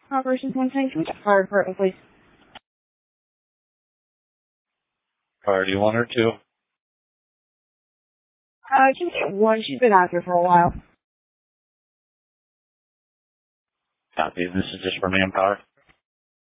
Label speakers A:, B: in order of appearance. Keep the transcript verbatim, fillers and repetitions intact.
A: Operations one ten, can we get fire department, please?
B: Car, do you want her to?
A: Uh, can we get one? She's been out here for a while.
B: Copy. This is just for manpower.